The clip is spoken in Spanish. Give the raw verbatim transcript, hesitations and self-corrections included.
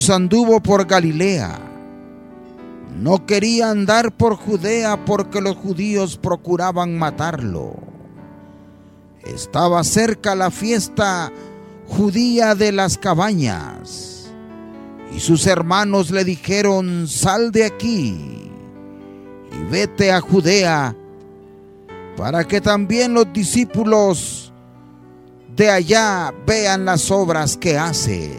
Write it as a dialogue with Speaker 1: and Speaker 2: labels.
Speaker 1: anduvo por Galilea. No quería andar por Judea porque los judíos procuraban matarlo. Estaba cerca la fiesta judía de las cabañas, y sus hermanos le dijeron: sal de aquí y vete a Judea, para que también los discípulos de allá vean las obras que haces.